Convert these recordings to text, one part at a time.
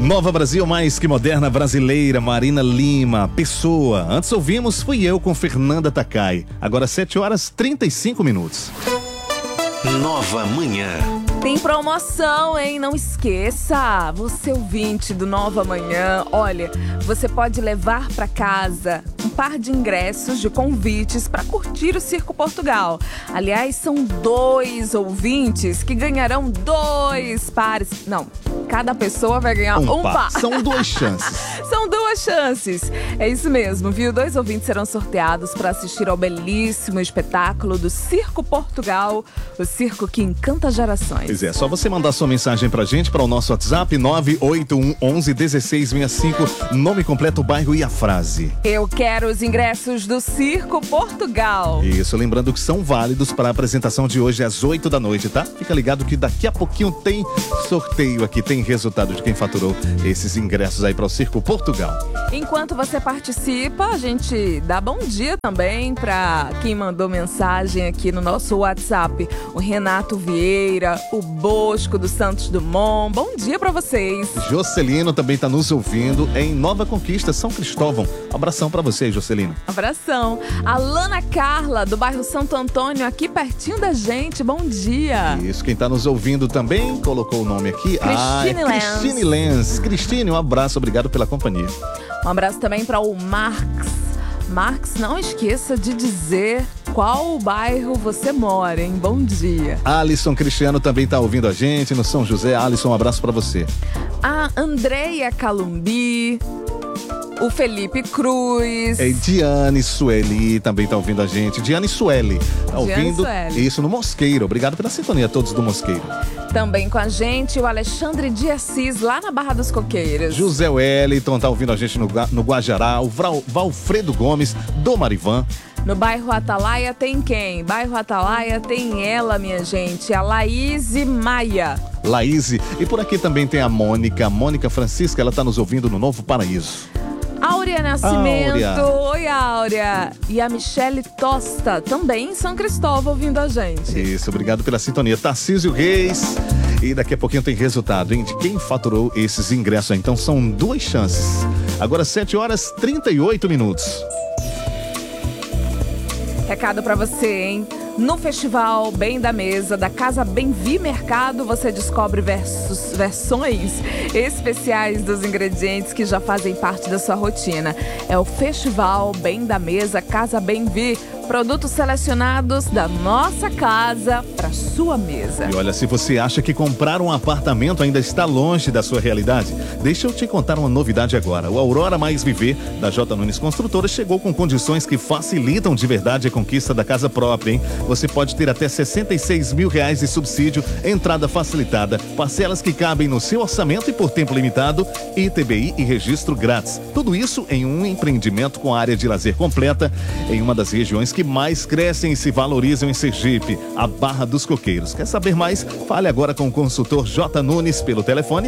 Nova Brasil, mais que moderna brasileira, Marina Lima, Pessoa. Antes ouvimos Fui Eu com Fernanda Takai. Agora 7h35. Nova Manhã. Tem promoção, hein? Não esqueça! Você ouvinte do Nova Manhã, olha, você pode levar para casa um par de ingressos de convites para curtir o Circo Portugal. Aliás, são 2 ouvintes que ganharão 2 pares. Não, cada pessoa vai ganhar um par. São 2 chances. São 2 chances. É isso mesmo, viu? 2 ouvintes serão sorteados para assistir ao belíssimo espetáculo do Circo Portugal, o circo que encanta gerações. Pois é, só você mandar sua mensagem pra gente, para o nosso WhatsApp 981 11 1665, nome completo, bairro e a frase. Eu quero os ingressos do Circo Portugal. Isso, lembrando que são válidos para a apresentação de hoje às 8 da noite, tá? Fica ligado que daqui a pouquinho tem sorteio aqui, tem resultado de quem faturou esses ingressos aí para o Circo Portugal. Enquanto você participa, a gente dá bom dia também para quem mandou mensagem aqui no nosso WhatsApp. O Renato Vieira, o Bosco do Santos Dumont. Bom dia para vocês. Jocelino também tá nos ouvindo em Nova Conquista, São Cristóvão. Abração para você, Jocelino. Abração. A Lana Carla, do bairro Santo Antônio, aqui pertinho da gente. Bom dia. Isso, quem tá nos ouvindo também colocou o nome aqui. Cristine Lenz. Cristine Lenz. Cristine, um abraço, obrigado pela companhia. Um abraço também para o Marx. Marx, não esqueça de dizer qual bairro você mora, hein? Bom dia. Alisson Cristiano também tá ouvindo a gente no São José. Alisson, um abraço para você. A Andreia Calumbi, o Felipe Cruz. Diane Sueli também tá ouvindo a gente. Diane Sueli tá ouvindo Sueli. Isso no Mosqueiro. Obrigado pela sintonia a todos do Mosqueiro. Também com a gente o Alexandre de Assis, lá na Barra dos Coqueiros. José Wellington tá ouvindo a gente no Guajará. O Valfredo Gomes do Marivan. No bairro Atalaia tem quem? Bairro Atalaia tem ela, minha gente, a Laíse Maia. Laíse. E por aqui também tem a Mônica Francisca, ela tá nos ouvindo no Novo Paraíso. Áurea Nascimento. Áurea. Oi, Áurea. E a Michele Tosta, também em São Cristóvão, ouvindo a gente. Isso, obrigado pela sintonia. Tarcísio Reis. E daqui a pouquinho tem resultado, hein, de quem faturou esses ingressos. Então são 2 chances. Agora 7h38. Recado pra você, hein? No Festival Bem da Mesa da Casa Bem-Vi Mercado, você descobre versões especiais dos ingredientes que já fazem parte da sua rotina. É o Festival Bem da Mesa Casa Bem-Vi. Produtos selecionados da nossa casa para sua mesa. E olha, se você acha que comprar um apartamento ainda está longe da sua realidade, deixa eu te contar uma novidade agora. O Aurora Mais Viver, da J. Nunes Construtora, chegou com condições que facilitam de verdade a conquista da casa própria, hein? Você pode ter até R$66 mil de subsídio, entrada facilitada, parcelas que cabem no seu orçamento e por tempo limitado, ITBI e registro grátis. Tudo isso em um empreendimento com área de lazer completa, em uma das regiões que mais crescem e se valorizam em Sergipe, a Barra dos Coqueiros. Quer saber mais? Fale agora com o consultor J. Nunes pelo telefone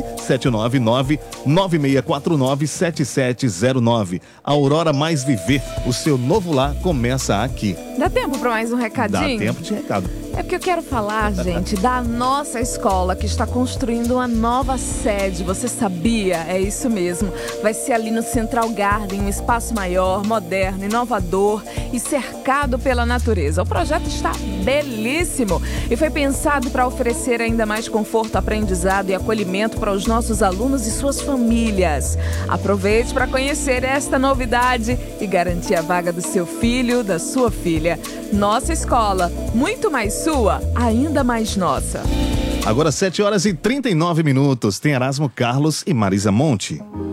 799-9649-7709. Aurora Mais Viver, o seu novo lar começa aqui. Dá tempo para mais um recadinho? Dá tempo de recado. É porque eu quero falar, gente, da nossa escola que está construindo uma nova sede. Você sabia? É isso mesmo. Vai ser ali no Central Garden, um espaço maior, moderno, inovador e cercado pela natureza. O projeto está belíssimo e foi pensado para oferecer ainda mais conforto, aprendizado e acolhimento para os nossos alunos e suas famílias. Aproveite para conhecer esta novidade e garantir a vaga do seu filho, da sua filha. Nossa escola, muito mais sua, ainda mais nossa. Agora 7h39. Tem Erasmo Carlos e Marisa Monte.